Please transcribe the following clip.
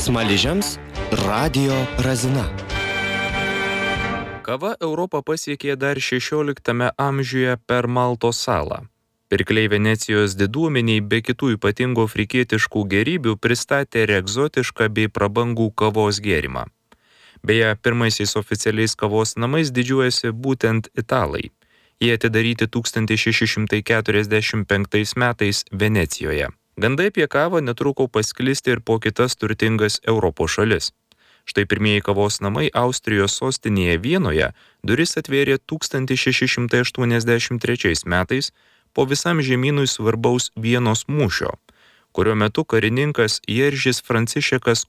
Smaližiams radijo razina. Kava Europą pasiekė dar 16 amžiuje per Maltos salą. Pirkliai Venecijos diduomeniai be kitų ypatingų afrikietiškų gėrybių pristatė ir egzotišką bei prabangų kavos gėrimą. Beje, pirmaisiais oficialiais kavos namais didžiuojasi būtent italai. Jie atidaryti 1645 metais Venecijoje. Gandai apie kavą netruko pasklisti ir po kitas turtingas Europos šalis. Štai pirmieji kavos namai Austrijos sostinėje Vienoje duris atvėrė 1683 metais po visam žemynui svarbaus Vienos mūšio, kurio metu karininkas Jeržis Francišekas